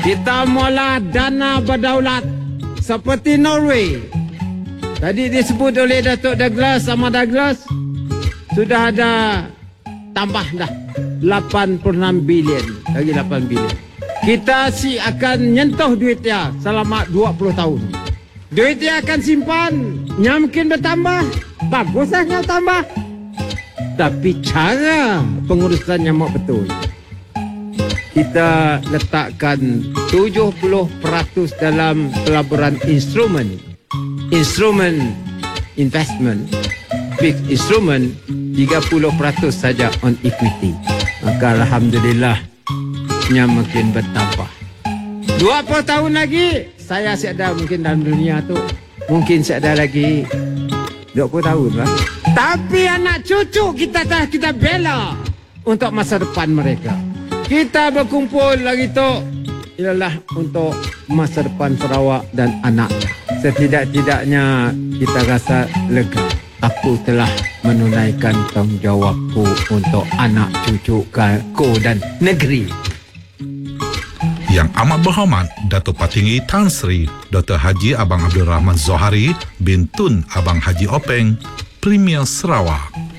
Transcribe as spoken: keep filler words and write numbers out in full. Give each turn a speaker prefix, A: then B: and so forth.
A: Kita mula dana berdaulat seperti Norway. Tadi disebut oleh Datuk Douglas sama Douglas, sudah ada tambah dah lapan puluh enam bilion, lagi lapan bilion. Kita si akan nyentuh duitnya selama dua puluh tahun. Duitnya akan simpan, nya mungkin bertambah. Baguslah kalau tambah. Tapi cara pengurusannya mau betul. Kita letakkan tujuh puluh peratus dalam pelaburan instrumen. Instrumen investment. Fixed instrument tiga puluh peratus saja on equity. Maka alhamdulillah nya makin bertambah. dua puluh tahun lagi saya ada mungkin dalam dunia tu. Mungkin ada lagi dua puluh tahun lah. Tapi anak cucu kita dah kita bela untuk masa depan mereka. Kita berkumpul lagi tu ialah untuk masa depan Sarawak dan anaknya. Setidak-tidaknya kita rasa lega. Aku telah menunaikan tanggungjawabku untuk anak cucuku dan negeri.
B: Yang amat berhormat Datuk Patinggi Tan Sri Doktor Haji Abang Abdul Rahman Zohari bin Tun Abang Haji Openg, Premier Sarawak.